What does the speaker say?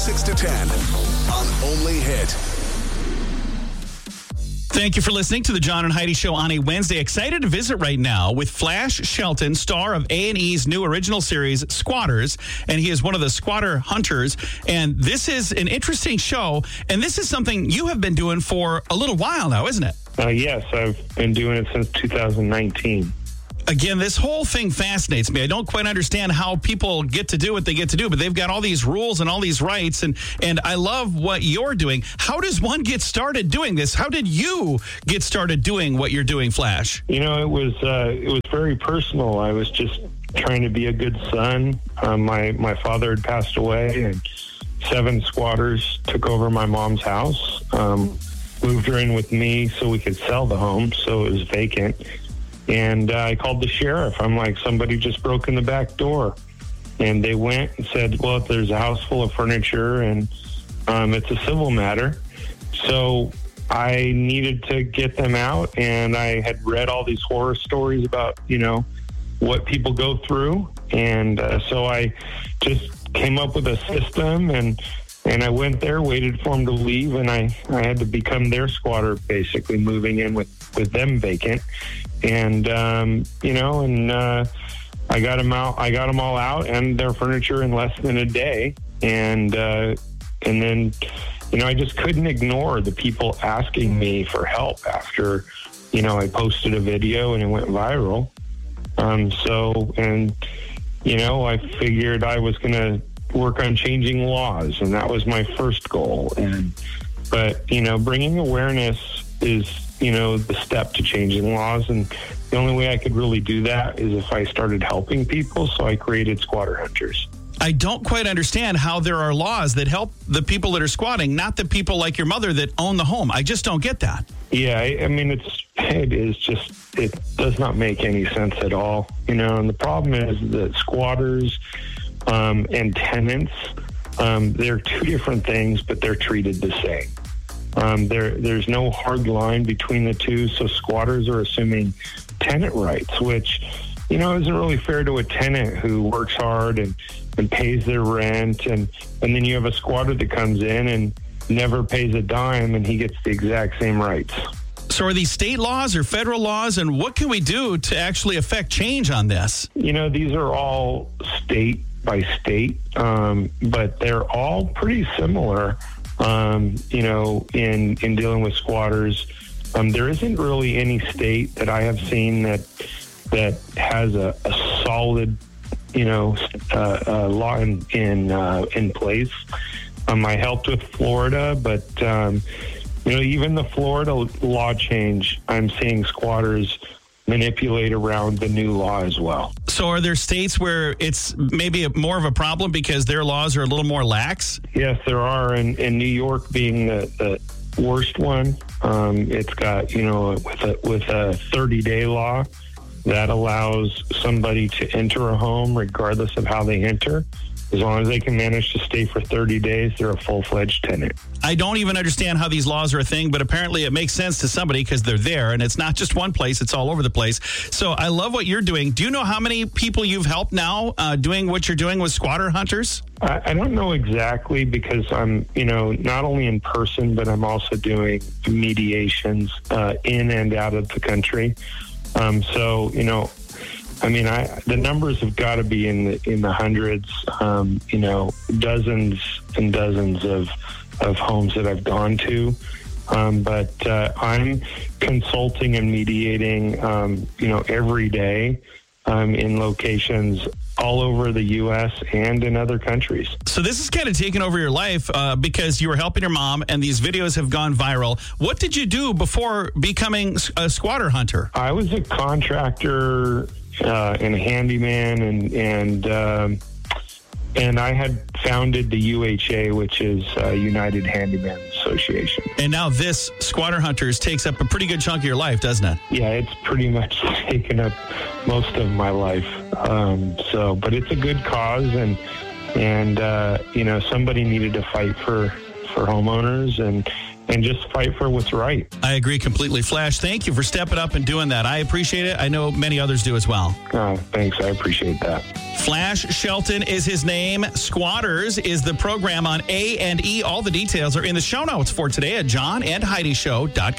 6 to 10 on Only Hit. Thank you for listening to the John and Heidi Show on a Wednesday. Excited to visit right now with Flash Shelton, star of A&E's new original series, Squatters, and he is one of the squatter hunters. And this is an interesting show, and this is something you have been doing for a little while now, isn't it? Yes, I've been doing it since 2019. Again, this whole thing fascinates me. I don't quite understand how people get to do what they get to do, but they've got all these rules and all these rights, and I love what you're doing. How does one get started doing this? How did you get started doing what you're doing, Flash? You know, it was very personal. I was just trying to be a good son. My father had passed away, and 7 squatters took over my mom's house, moved her in with me so we could sell the home, so it was vacant. And I called the sheriff. I'm like, somebody just broke in the back door. And they went and said, well, if there's a house full of furniture and it's a civil matter. So I needed to get them out. And I had read all these horror stories about, you know, what people go through. And so I just came up with a system, and I went there, waited for them to leave, and I had to become their squatter, basically moving in with them vacant. And, I got them out. I got them all out and their furniture in less than a day. And then, I just couldn't ignore the people asking me for help after, I posted a video and it went viral. I figured I was going to work on changing laws, and that was my first goal. But bringing awareness is, the step to changing laws. And the only way I could really do that is if I started helping people. So I created Squatter Hunters. I don't quite understand how there are laws that help the people that are squatting, not the people like your mother that own the home. I just don't get that. Yeah, it does not make any sense at all. And the problem is that squatters and tenants, they're two different things, but they're treated the same. There's no hard line between the two, so squatters are assuming tenant rights, which, isn't really fair to a tenant who works hard and pays their rent, and then you have a squatter that comes in and never pays a dime, and he gets the exact same rights. So are these state laws or federal laws, and what can we do to actually affect change on this? These are all state by state, but they're all pretty similar. In dealing with squatters. There isn't really any state that I have seen that has a solid, law in place. I helped with Florida, but even the Florida law change, I'm seeing squatters manipulate around the new law as well. So are there states where it's maybe more of a problem because their laws are a little more lax? Yes, there are. And New York being the worst one, it's got, with a 30-day law that allows somebody to enter a home regardless of how they enter. As long as they can manage to stay for 30 days, they're a full-fledged tenant. I don't even understand how these laws are a thing, but apparently it makes sense to somebody because they're there, and it's not just one place, it's all over the place. So I love what you're doing. Do you know how many people you've helped now doing what you're doing with Squatter Hunters? I don't know exactly because I'm, not only in person, but I'm also doing mediations in and out of the country. The numbers have got to be in the hundreds, dozens and dozens of homes that I've gone to. But I'm consulting and mediating, every day in locations all over the U.S. and in other countries. So this has kind of taken over your life because you were helping your mom and these videos have gone viral. What did you do before becoming a squatter hunter? I was a contractor and a handyman, and I had founded the UHA, which is United Handyman Association. And now this Squatter Hunters takes up a pretty good chunk of your life, doesn't it? Yeah, it's pretty much taken up most of my life. But it's a good cause, and somebody needed to fight for homeowners, and and just fight for what's right. I agree completely. Flash, thank you for stepping up and doing that. I appreciate it. I know many others do as well. Thanks. I appreciate that. Flash Shelton is his name. Squatters is the program on A&E. All the details are in the show notes for today at johnandheidishow.com.